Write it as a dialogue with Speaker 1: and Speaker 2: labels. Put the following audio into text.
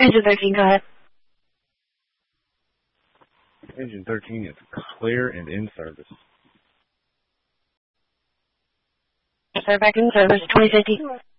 Speaker 1: Engine 13, go ahead.
Speaker 2: Engine 13 is clear and in service.
Speaker 1: Yes, sir, back in service, 2050.